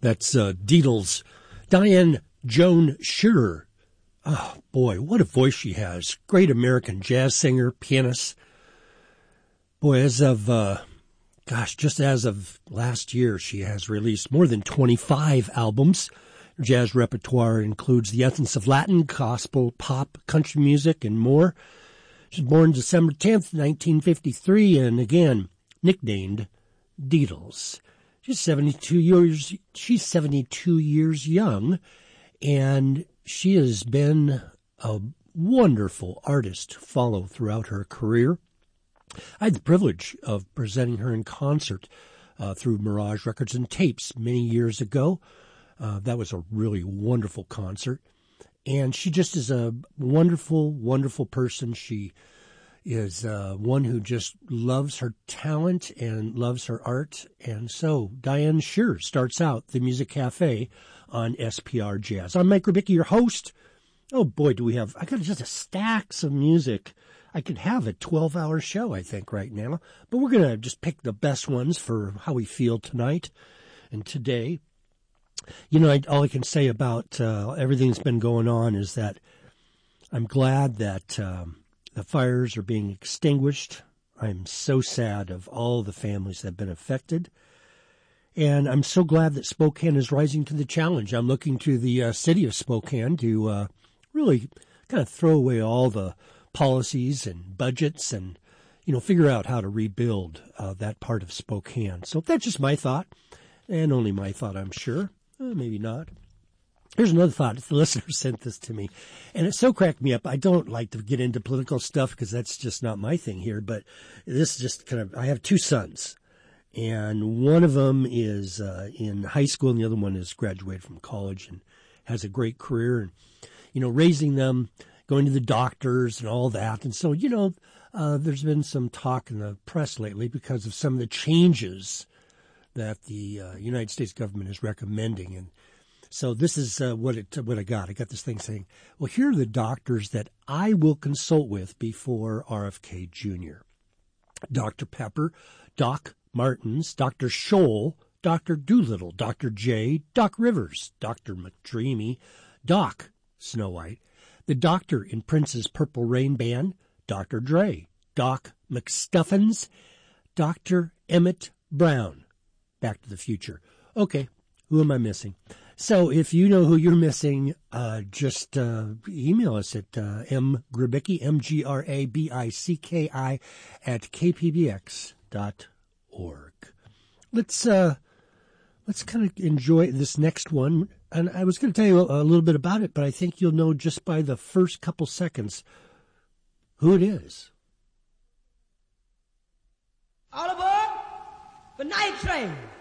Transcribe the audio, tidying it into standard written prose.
That's Deedles. Diane Joan Shearer. Oh, boy, what a voice she has. Great American jazz singer, pianist. Boy, just as of last year, she has released more than 25 albums. Her jazz repertoire includes the essence of Latin, gospel, pop, country music, and more. She was born December 10th, 1953, and again, nicknamed Deedles. She's 72 years young, and she has been a wonderful artist to follow throughout her career. I had the privilege of presenting her in concert through Mirage Records and Tapes many years ago. That was a really wonderful concert. And she just is a wonderful, wonderful person. She is one who just loves her talent and loves her art. And so Diane Shearer starts out the Music Cafe on SPR Jazz. I'm Mike Grabicki, your host. Oh boy, I got just a stacks of music. I could have a 12-hour show, I think, right now. But we're going to just pick the best ones for how we feel tonight and today. You know, all I can say about everything that's been going on is that I'm glad that the fires are being extinguished. I'm so sad of all the families that have been affected. And I'm so glad that Spokane is rising to the challenge. I'm looking to the city of Spokane to really kind of throw away all the policies and budgets and, figure out how to rebuild that part of Spokane. So that's just my thought, and only my thought, I'm sure. Maybe not. Here's another thought. The listener sent this to me, and it so cracked me up. I don't like to get into political stuff because that's just not my thing here, but this is just I have two sons, and one of them is in high school, and the other one is graduated from college and has a great career, and, raising them, going to the doctors and all that. And so, there's been some talk in the press lately because of some of the changes that the United States government is recommending. And so this is what I got. I got this thing saying, well, here are the doctors that I will consult with before RFK Jr. Dr. Pepper, Doc Martens, Dr. Scholl, Dr. Doolittle, Dr. J, Doc Rivers, Dr. McDreamy, Doc Snow White, the doctor in Prince's Purple Rain Band, Dr. Dre, Doc McStuffins, Dr. Emmett Brown, Back to the Future. Okay, who am I missing? So if you know who you're missing, just email us at mgrabicki, mgrabicki at kpbx.org. Let's kind of enjoy this next one. And I was going to tell you a little bit about it, but I think you'll know just by the first couple seconds who it is. All aboard the night train.